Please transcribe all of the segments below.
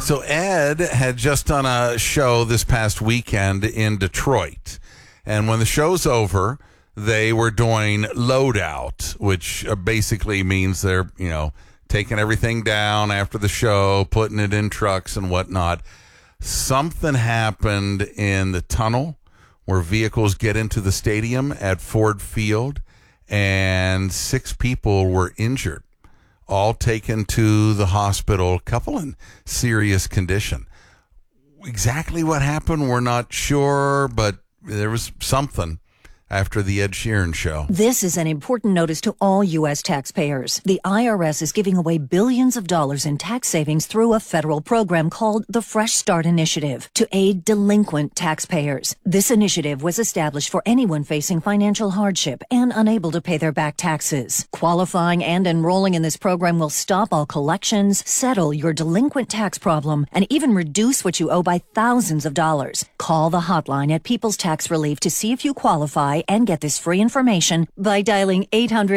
So Ed had just done a show this past weekend in Detroit. And when the show's over, they were doing loadout, which basically means they're, taking everything down after the show, putting it in trucks and whatnot. Something happened in the tunnel where vehicles get into the stadium at Ford Field, and 6 people were injured, all taken to the hospital, a couple in serious condition. Exactly what happened, we're not sure, but there was something after the Ed Sheeran show. This is an important notice to all U.S. taxpayers. The IRS is giving away billions of dollars in tax savings through a federal program called the Fresh Start Initiative to aid delinquent taxpayers. This initiative was established for anyone facing financial hardship and unable to pay their back taxes. Qualifying and enrolling in this program will stop all collections, settle your delinquent tax problem, and even reduce what you owe by thousands of dollars. Call the hotline at People's Tax Relief to see if you qualify and get this free information by dialing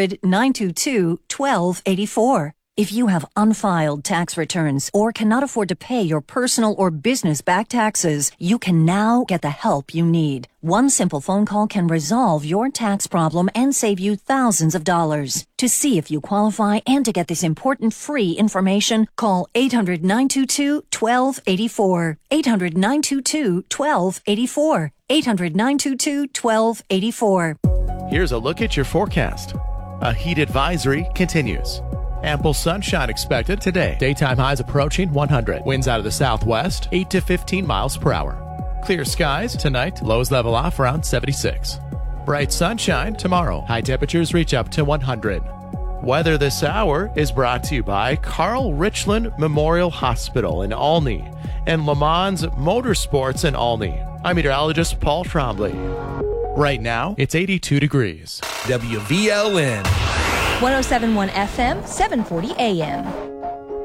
800-922-1284. If you have unfiled tax returns or cannot afford to pay your personal or business back taxes, you can now get the help you need. One simple phone call can resolve your tax problem and save you thousands of dollars. To see if you qualify and to get this important free information, call 800-922-1284. 800-922-1284. 800-922-1284. Here's a look at your forecast. A heat advisory continues. Ample sunshine expected today. Daytime highs approaching 100. Winds out of the southwest, 8 to 15 miles per hour. Clear skies tonight. Lows level off around 76. Bright sunshine tomorrow. High temperatures reach up to 100. Weather this hour is brought to you by Carl Richland Memorial Hospital in Olney and Le Mans Motorsports in Olney. I'm meteorologist Paul Trombley. Right now, it's 82 degrees. WVLN. 107.1 FM, 740 AM.